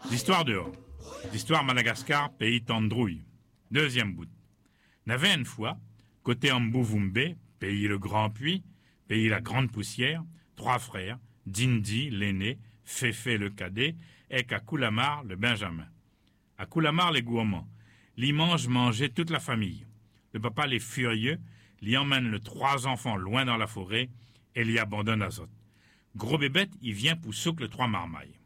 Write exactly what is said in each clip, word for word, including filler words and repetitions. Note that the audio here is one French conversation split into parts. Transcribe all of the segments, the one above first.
L'histoire dehors. L'histoire Madagascar, pays tandrouille. Deuxième bout. N'avait une fois, côté Mbuvumbe, pays le Grand Puits, pays la Grande Poussière, trois frères, Dindi, l'aîné, Féfé, le cadet, et Kakoulamar, le Benjamin. À Koulamar, les gourmands. L'y mange manger toute la famille. Le papa, les furieux, l'y emmène le trois enfants loin dans la forêt et l'y abandonne à Zot. Gros bébête, il vient pour souque le trois marmailles.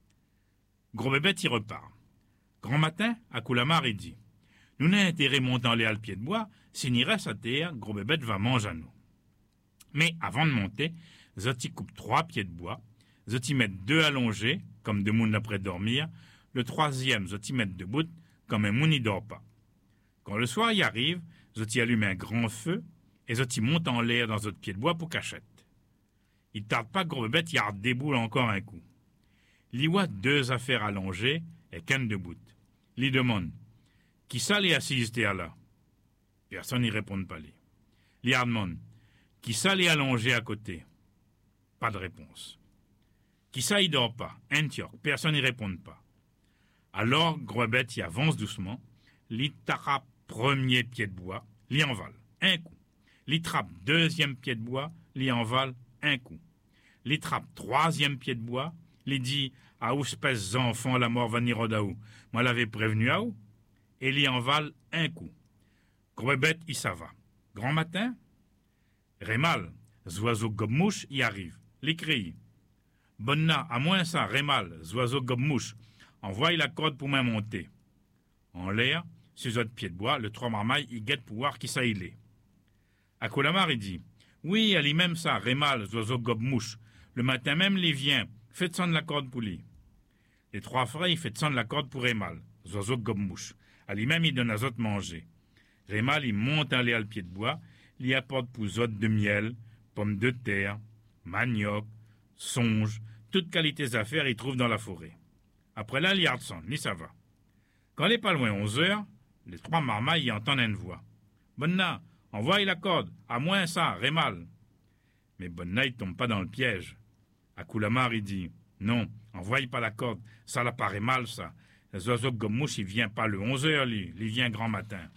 Gros bébête, il repart. Grand matin, à Koulamar, il dit, nous n'a intérêt montant les al pied de bois, s'il n'y reste à terre, gros bébête va manger à nous. Mais avant de monter, Zot y coupe trois pieds de bois, Zot y met deux allongés, comme deux mounes après dormir, le troisième, Zot y met debout, comme un moun n'y dort pas. Quand le soir y arrive, Zot y allume un grand feu, et Zot y monte en l'air dans Zot pied de bois pour cachette. Il tarde pas, gros bébête, y a déboule encore un coup. L'y voit deux affaires allongées, et qu'un debout. L'y demande, qui ça les assise t'es là? Personne n'y répond pas lui. L'y demande, qui ça les allongé à côté? Pas de réponse. Qui ça y dort pas? Un tiorc, personne n'y répond pas. Alors, gros bête y avance doucement, l'y tape premier pied de bois, l'y envale, un coup. L'y trappe deuxième pied de bois, l'y envale, un coup. L'y trappe troisième pied de bois, l'y dit, à où espèce d'enfant la mort va n'y rodaou, moi l'avais prévenu à où? Et l'y envale, un coup. Gros bête, y ça va. Grand matin, Rémal, z'oiseau gobmouche, y arrive, l'y crie. Bonna, à moins ça, Rémal, z'oiseau gobmouche, envoie la corde pour m'en monter. En l'air, sur autres pieds de bois, le trois marmailles y guette pour voir qui ça il est. À Koulamar, il dit, oui, elle y même ça, Rémal, z'oiseau gobmouche, le matin même, il vient, faites son de la corde pour lui. Les trois frères, ils faites son de la corde pour Rémal, z'oiseau gobmouche. À lui-même, il donne à Zot manger. Rémal, il monte en l'air le pied de bois, il y apporte pour Zot de miel, pommes de terre, manioc, songe, toutes qualités d'affaires, il trouve dans la forêt. Après là, il y a son, ni ça va. Quand il n'est pas loin onze heures, les trois marmailles y entendent une voix. Bonna, envoie la corde, à moins ça, Rémal. Mais Bonna, il tombe pas dans le piège. À Koulamar, il dit, non, envoie pas la corde, ça la paraît mal, ça. Les oiseaux de Gomouche, il vient pas le onze heures, lui, il vient grand matin.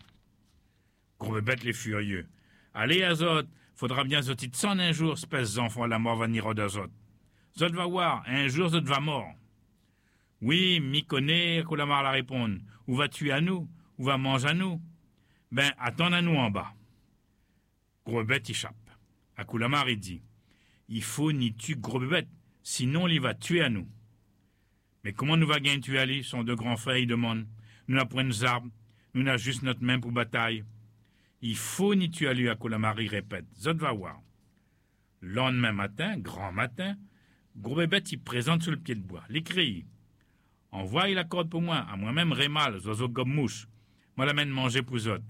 Gros bébête, les furieux. Allez, Azot, faudra bien Zot de son un jour, espèce d'enfant, la mort va n'y rôder Zot. Zot va voir, un jour Zot va mort. Oui, m'y connaît, Koulamar la répondre. Où va tuer à nous? Où va manger à nous? Ben, attends à nous en bas. Gros bébête échappe. À Koulamar, il dit, il faut ni tuer gros bébête, sinon il va tuer à nous. Mais comment nous va gagner tuer à lui, son deux grands frères, il demande. Nous n'avons nos arbres, nous n'avons juste notre main pour bataille. Il faut ni tuer à lui, à Koulamar, il répète. Zot va voir. Le lendemain matin, grand matin, gros bébête, il présente sur le pied de bois. Il crie. Envoie la corde pour moi, à moi-même Rémal, oiseau gobmouche. Moi l'amène manger pour Zot.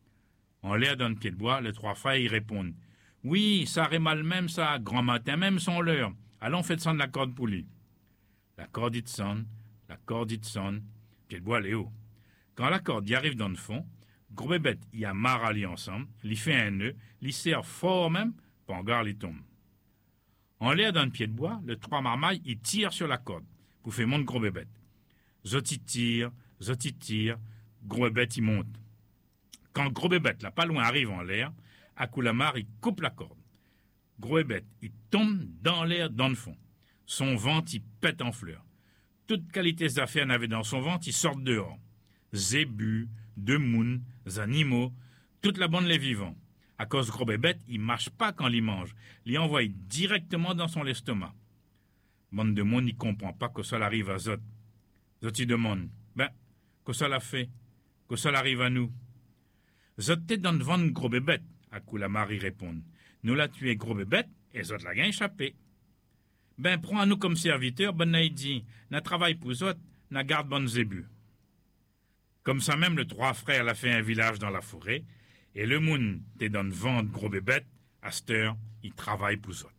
En l'air dans le pied de bois, les trois frères y répondent. Oui, ça Rémal même, ça, grand matin même son l'heure. Allons, faites sonne la corde pour lui. La corde y sonne, la corde y sonne, pied de bois les haut. Quand la corde y arrive dans le fond, gros bébête y amarre à lui ensemble, l'y fait un nœud, l'y serre fort même, pas encore l'y tombe. En l'air dans le pied de bois, le trois marmailles y tire sur la corde, pour faire monter gros bébête. Zot y tire, Zot y tire, gros bébête y monte. Quand gros bébête, là pas loin, arrive en l'air, à Koulamar, il coupe la corde. Gros bébête, il tombe dans l'air, dans le fond. Son ventre, il pète en fleurs. Toutes qualités d'affaires n'avait dans son ventre, il sort dehors. Zébus, de mounes, animaux, toute la bande les vivants. À cause gros bébête, il marche pas quand il mange. Il envoie directement dans son estomac. Bande de monde n'y comprend pas que ça arrive à Zot. Zot y demande, ben, que ça l'a fait, que ça arrive à nous. Zot t'es dans le ventre gros bébête, à Koulamar y répond. Nous l'a tué gros bébête, et Zot l'a gain échappé. Ben, prends à nous comme serviteur, ben n'a dit, n'a travail pour Zot, n'a garde bonne zébu. Comme ça même, le trois frères l'a fait un village dans la forêt, et le moun t'es dans le ventre gros bébête, à cette heure, il travaille pour Zot.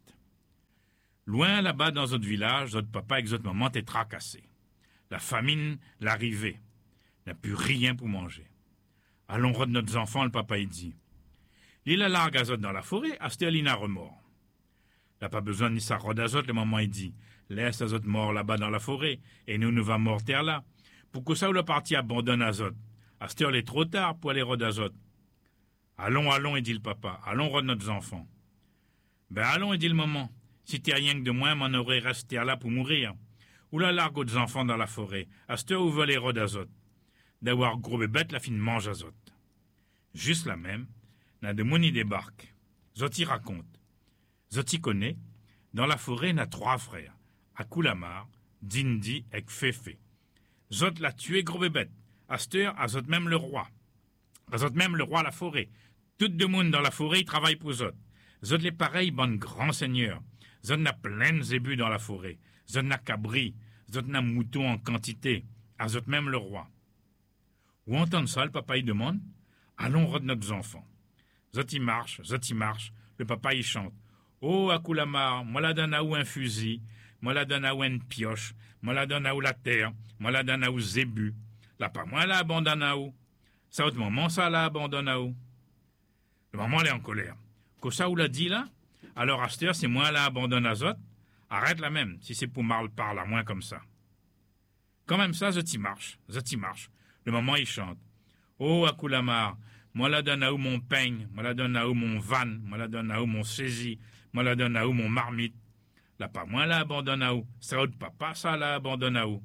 Loin là-bas dans notre village, Zot papa et Zot maman t'es tracassé. La famine l'arrivée, n'a plus rien pour manger. Allons rôder notre enfants, le papa y dit. Il a largue à Zot dans la forêt, à cette heure, il n'a remords. N'a pas besoin ni sa rôde à Zot, le maman y dit. laisse Azot mort là-bas dans la forêt, et nous nous va mort terre là. Pourquoi ça ou le parti abandonne Azot? À cette heure, il est trop tard pour aller rôde Azot. Allons, allons, dit le papa, allons rôde notre enfants. Ben allons, dit le maman. Si t'es rien que de moins, m'en aurait resté là pour mourir. Ou la largue aux enfants dans la forêt, à cette heure où veulent les rôde Azot. D'avoir gros bébête, la fine mange Azot. Juste la même, n'a de moni débarque. Zoti raconte. Zoti connaît, dans la forêt, n'a trois frères. Akulamar, Dindi et Féfé. Zot l'a tué gros bébête. À cette heure, à Zot même le roi. À Zot même le roi la forêt. Tout le monde dans la forêt, il travaille pour Zot. Zot les pareils, bon grand seigneur. Zot n'a plein de zébus dans la forêt. Zot n'a cabri. Zot n'a moutons en quantité. À Zot même le roi. Où entend ça, le papa il demande? Allons rôde notre enfants. Zot y marche, Zot y marche. Le papa il chante. Oh, Akulamar, moi la donne à où un fusil, moi la donne à où une pioche, moi la donne à où la terre, moi la donne à où zébu. Là, pas moi la abandonne à où. Ça, autre moment, ça la abandonne à où. Le maman, elle est en colère. Que ça ou l'a dit là? Alors, à cette heure, c'est moi la abandonne à Zot. Arrête la même, si c'est pour mal parle à moins comme ça. Quand même ça, Zot y marche, Zot y marche. Le maman, il chante. Oh, Akulamar, moi la donne à où mon peigne, moi la donne à où mon van, moi la donne à où mon saisie, moi la donne à où mon marmite. Là, pas moi la abandonne à où. Ça, autre papa, ça la abandonne à où.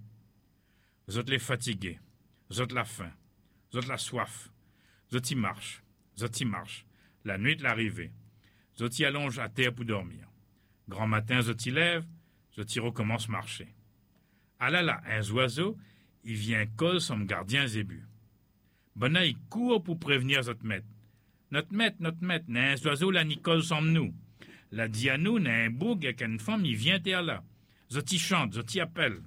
Zot les fatigués, Zot la faim, Zot la soif. Zot y marche, Zot y marche. La nuit l'arrivée. Zot y allonge à terre pour dormir. Grand matin, Zot y lève, Zot y recommence marcher. Ah là là, un oiseau, il vient cause comme gardien zébu. Bona, il court pour prévenir Zot maître. Notre maître, notre maître, n'a un oiseau la Nicole somme nous. La dit à nous, n'a un bourg avec une femme, il vient terre là. Zot y chante, Zot y appelle.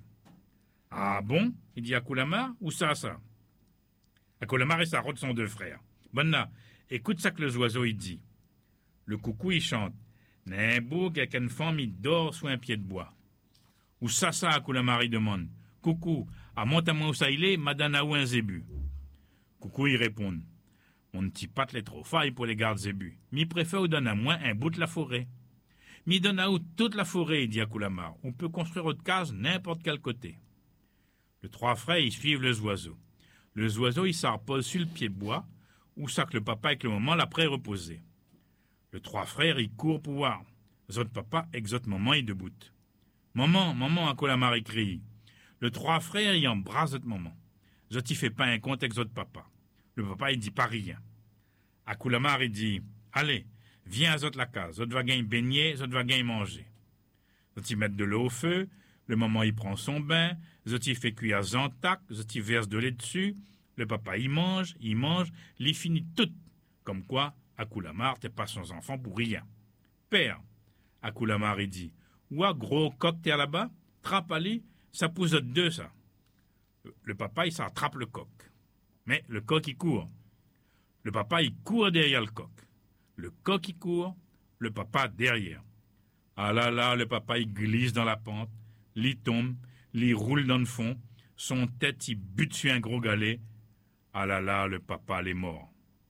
Ah bon? Il dit à Akulamar, où ça, ça? Akulamar et sa route sont deux frères. Bona, écoute ça que le oiseau il dit. Le coucou il chante. N'a un bourg avec une femme, il dort sous un pied de bois. Où ça, ça, Akulamar il demande. Coucou, à monte-moi où ça il est, madame a où un zébu. Coucou il répond. Mon petit patte les trop failles pour les gardes zébus. Mi préfère ou donne à moi un bout de la forêt. Mi donne à où toute la forêt, dit Akulamar. On peut construire autre case n'importe quel côté. Les trois frères, ils suivent le oiseau. Le oiseau, il s'arpose sur le pied de bois, où ça que le papa avec le maman l'après reposé. Le trois frères, ils courent pour voir. Zot papa et zot maman, ils debout. Maman, maman, Akulamar il crie. Le trois frères, ils embrassent zot maman. Zot, il fait pas un compte avec zot papa. Le papa, il dit pas rien. Akulamar, il dit, allez, viens à zot la case. Zot va gagner baigner, zot va gagner manger. Zot, il met de l'eau au feu. Le maman, il prend son bain. Zot, il fait cuire zantac. Zot, il verse de lait dessus. Le papa, il mange, il mange. Il finit tout. Comme quoi, Akulamar, t'es pas son enfant pour rien. Père, Akulamar, il dit, ouah, gros coq, t'es là-bas? Trappe ali, ça pousse de deux, ça. Le, le papa, il s'attrape le coq. Mais le coq, il court. Le papa, il court derrière le coq. Le coq, il court. Le papa, derrière. Ah là là, le papa, il glisse dans la pente. Il tombe. Il roule dans le fond. Son tête, il bute sur un gros galet. Ah là là, le papa, il est mort.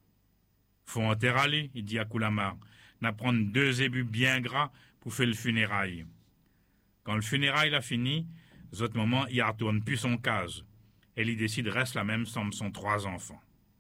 Faut enterrer, il dit à Akulamar. N'a prendre deux ébus bien gras pour faire le funérail. Quand le funérail a fini, zot maman, il retourne plus son case. Elle y décide reste la même somme son trois enfants.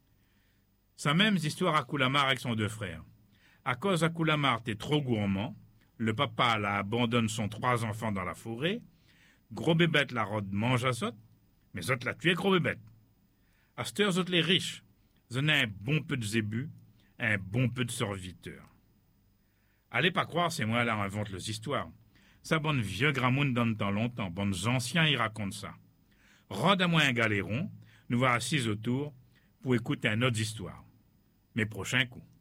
Sa même histoire à Akulamar avec son deux frères. À cause Akulamar t'es trop gourmand, le papa la abandonne son trois enfants dans la forêt, gros bébête la rôde mange à Zot, mais Zot l'a tué gros bébête. À cette heure, Zot les riches, Zot a un bon peu de zébus, un bon peu de serviteurs. Allez pas croire, c'est moi là invente les histoires. Ça bonne vieux gramoun dans le temps longtemps, bonnes anciens y racontent ça. Rôde à moi un galéron, nous voilà assis autour pour écouter une autre histoire. Mes prochains coups.